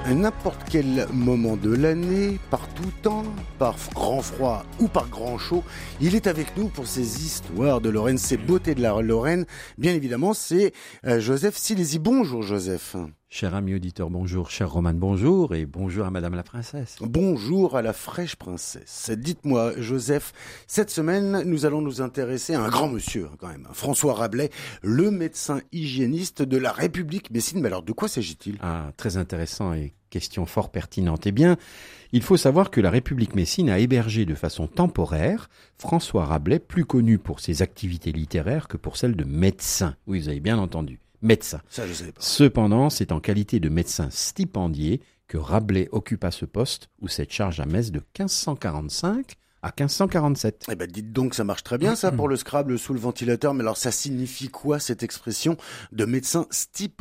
À n'importe quel moment de l'année, par tout temps, par grand froid ou par grand chaud, il est avec nous pour ces histoires de Lorraine, ces beautés de la Lorraine. Bien évidemment, c'est Joseph Silési. Bonjour Joseph. Cher ami auditeur, bonjour. Cher Roman, bonjour. Et bonjour à Madame la Princesse. Bonjour à la fraîche princesse. Dites-moi Joseph, cette semaine, nous allons nous intéresser à un grand monsieur quand même, François Rabelais, le médecin hygiéniste de la République messine. Mais alors de quoi s'agit-il ? Ah, très intéressant et question fort pertinente. Eh bien, il faut savoir que la République messine a hébergé de façon temporaire François Rabelais, plus connu pour ses activités littéraires que pour celles de médecin. Oui, vous avez bien entendu. Médecin. Ça, je savais pas. Cependant, c'est en qualité de médecin stipendié que Rabelais occupa ce poste ou cette charge à Metz de 1545 à 1547. Eh ben, dites donc, ça marche très bien, ça, pour le Scrabble sous le ventilateur. Mais alors, ça signifie quoi, cette expression de médecin stipendié ?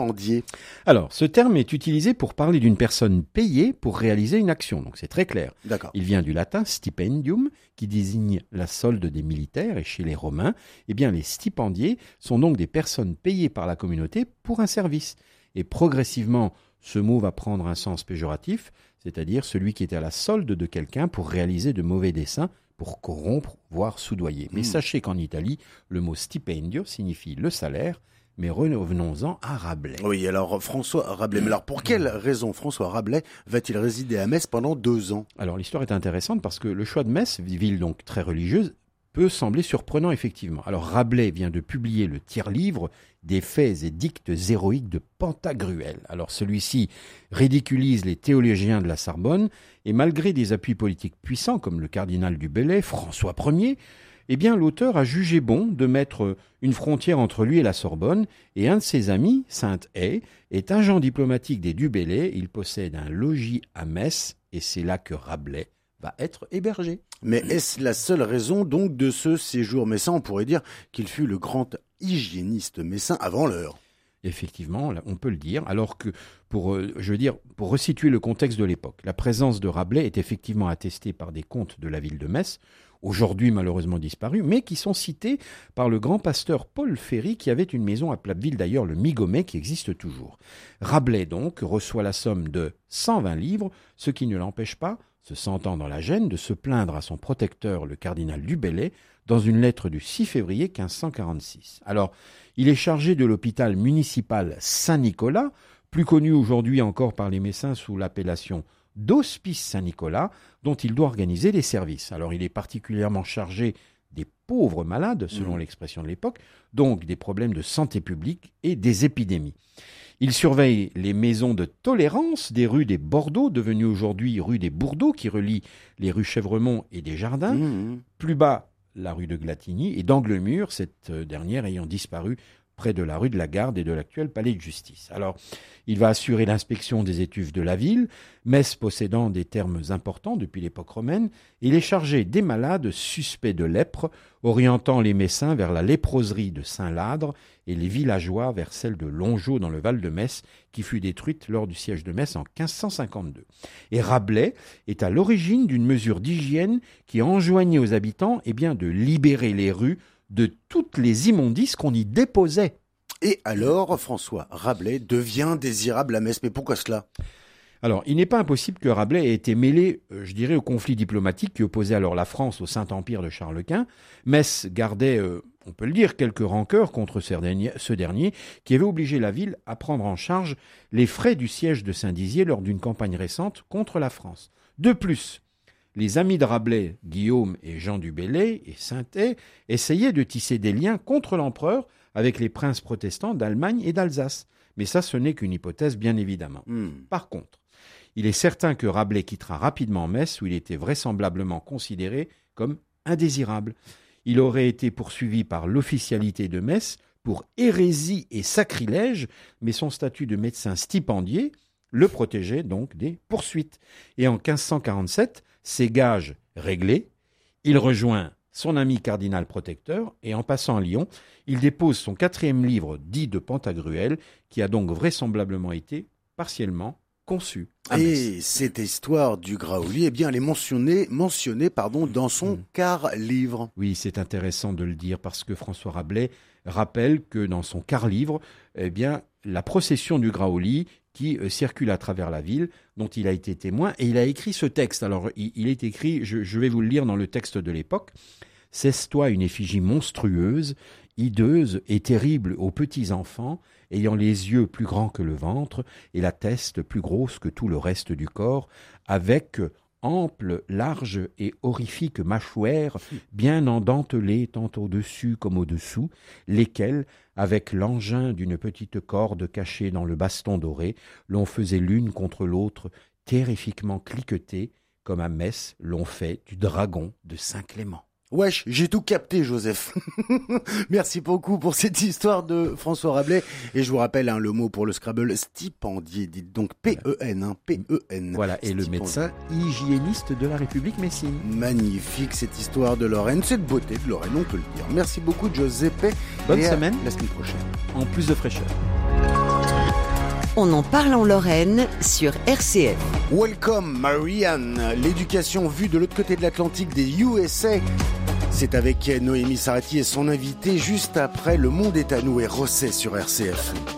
Alors, ce terme est utilisé pour parler d'une personne payée pour réaliser une action. Donc, c'est très clair. D'accord. Il vient du latin stipendium, qui désigne la solde des militaires. Et chez les Romains, eh bien, les stipendiés sont donc des personnes payées par la communauté pour un service. Et progressivement, ce mot va prendre un sens péjoratif, c'est-à-dire celui qui est à la solde de quelqu'un pour réaliser de mauvais desseins, pour corrompre, voire soudoyer. Mais sachez qu'en Italie, le mot stipendio signifie le salaire, mais revenons-en à Rabelais. Oui, alors François Rabelais. Mais alors, pour quelle raison François Rabelais va-t-il résider à Metz pendant 2 ans ? Alors l'histoire est intéressante parce que le choix de Metz, ville donc très religieuse, peut sembler surprenant effectivement. Alors Rabelais vient de publier le tiers-livre des faits et dictes héroïques de Pantagruel. Alors celui-ci ridiculise les théologiens de la Sorbonne et malgré des appuis politiques puissants comme le cardinal du Bellay, François Ier, eh bien l'auteur a jugé bon de mettre une frontière entre lui et la Sorbonne et un de ses amis, Saint-Hay, est agent diplomatique des du Bellay. Il possède un logis à Metz et c'est là que Rabelais va être hébergé. Mais est-ce la seule raison donc de ce séjour messin ? On pourrait dire qu'il fut le grand hygiéniste messin avant l'heure. Effectivement, on peut le dire, alors que, pour resituer le contexte de l'époque, la présence de Rabelais est effectivement attestée par des contes de la ville de Metz, aujourd'hui malheureusement disparus, mais qui sont cités par le grand pasteur Paul Ferry, qui avait une maison à Platteville, d'ailleurs le Migomet, qui existe toujours. Rabelais, donc, reçoit la somme de 120 livres, ce qui ne l'empêche pas, se sentant dans la gêne, de se plaindre à son protecteur, le cardinal du Bellay, dans une lettre du 6 février 1546. Alors, il est chargé de l'hôpital municipal Saint-Nicolas, plus connu aujourd'hui encore par les Messins sous l'appellation d'Hospice Saint-Nicolas, dont il doit organiser les services. Alors, il est particulièrement chargé des pauvres malades, selon l'expression de l'époque, donc des problèmes de santé publique et des épidémies. Il surveille les maisons de tolérance des rues des Bordeaux, devenues aujourd'hui rue des Bourdeaux, qui relient les rues Chèvremont et des Jardins. Plus bas, la rue de Glatigny, et d'Anglemur, cette dernière ayant disparu près de la rue de la Garde et de l'actuel palais de justice. Alors, il va assurer l'inspection des étuves de la ville, Metz possédant des termes importants depuis l'époque romaine, et il est chargé des malades suspects de lèpre, orientant les Messins vers la léproserie de Saint-Ladre et les villageois vers celle de Longeau dans le Val de Metz, qui fut détruite lors du siège de Metz en 1552. Et Rabelais est à l'origine d'une mesure d'hygiène qui enjoignait aux habitants de libérer les rues de toutes les immondices qu'on y déposait. Et alors, François Rabelais devient désirable à Metz. Mais pourquoi cela ? Alors, il n'est pas impossible que Rabelais ait été mêlé, au conflit diplomatique qui opposait alors la France au Saint-Empire de Charles Quint. Metz gardait, on peut le dire, quelques rancœurs contre ce dernier, qui avait obligé la ville à prendre en charge les frais du siège de Saint-Dizier lors d'une campagne récente contre la France. De plus, les amis de Rabelais, Guillaume et Jean du Bellay et Saint-Hay, essayaient de tisser des liens contre l'empereur avec les princes protestants d'Allemagne et d'Alsace. Mais ça, ce n'est qu'une hypothèse, bien évidemment. Par contre, il est certain que Rabelais quittera rapidement Metz, où il était vraisemblablement considéré comme indésirable. Il aurait été poursuivi par l'officialité de Metz pour hérésie et sacrilège, mais son statut de médecin stipendié le protégeait donc des poursuites. Et en 1547, ses gages réglés, il rejoint son ami cardinal protecteur et en passant à Lyon, il dépose son 4e livre dit de Pantagruel, qui a donc vraisemblablement été partiellement conçu. Et cette histoire du Graouli, elle est mentionnée dans son quart-livre. Oui, c'est intéressant de le dire parce que François Rabelais rappelle que dans son quart-livre, la procession du Graouli qui circule à travers la ville, dont il a été témoin, et il a écrit ce texte. Alors, il est écrit, je vais vous le lire dans le texte de l'époque. « Cesse-toi une effigie monstrueuse, hideuse et terrible aux petits enfants, ayant les yeux plus grands que le ventre, et la teste plus grosse que tout le reste du corps, avec ample, large et horrifique mâchoire, bien endentelée tant au-dessus comme au-dessous, lesquelles, avec l'engin d'une petite corde cachée dans le baston doré, l'on faisait l'une contre l'autre, terrifiquement cliqueter, comme à Metz l'on fait du dragon de Saint-Clément. » Wesh, j'ai tout capté, Joseph. Merci beaucoup pour cette histoire de François Rabelais. Et je vous rappelle le mot pour le Scrabble, stipendier. Dites donc P-E-N, P-E-N. Voilà, et le médecin hygiéniste de la République Messine. Magnifique cette histoire de Lorraine, cette beauté de Lorraine, on peut le dire. Merci beaucoup, Giuseppe. Bonne semaine. La semaine prochaine. En plus de fraîcheur. On en parle en Lorraine sur RCF. Welcome Marianne, l'éducation vue de l'autre côté de l'Atlantique des USA. C'est avec Noémie Sarati et son invité juste après Le Monde est à nous et Rosset sur RCF.